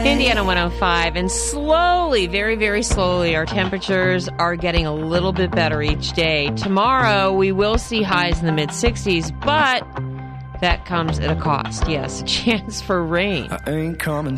Indiana 105, and slowly, very, very slowly, our temperatures are getting a little bit better each day. Tomorrow, we will see highs in the mid-60s, but that comes at a cost. Yes, a chance for rain. I ain't coming